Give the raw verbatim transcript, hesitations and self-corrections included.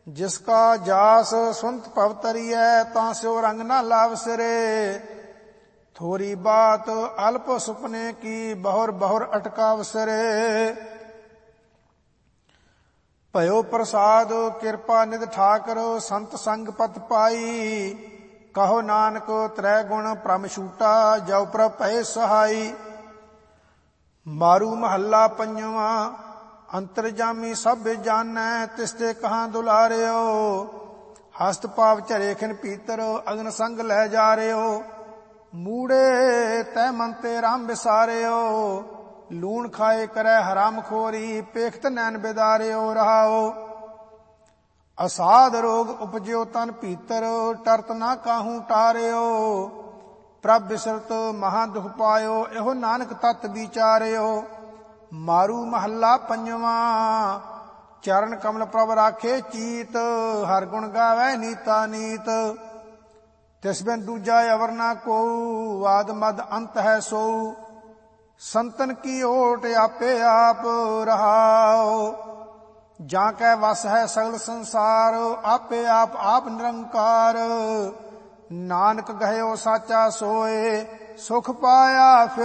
जिसका जास सुनत पवतरिय तां स्यो रंग न लाव सिरे। थोरी बात अल्प सुपने की बहुर बहुर अटकाव सिरे। भयो प्रसाद कृपा निध ठाकर संत संग पत पाई। कहो नानक त्रै गुण प्रम छूटा जव प्रभ भय सहाई। मारू महला पंजवा अंतरजामी सब जानै तिसते कहाँ दुलारियो। हस्त पाव झरे खिन पीतर अग्न संग लै जा रयो। मूड़े तै मन ते राम विसारियो। लूण खाए करे हराम खोरी पेखत नैन बिदारियो रहाओ। असाध रोग उपजो तन भीतर टरत ना काहू टारियो। प्रभ बिसरत महा दुख पायो एहो नानक तत विचारियो। मारू महला पंजवा चरण कमल प्रभ राखे चीत। हर गुण गावै नीता नीत। तिस बिन दूजा अवर ना को वाद मद अंत है सो। संतन की ओट आपे आप रहाओ। जाकै वस है सगल संसार आपे आप आप निरंकार। नानक गहयो साचा सोए सुख पाया फिर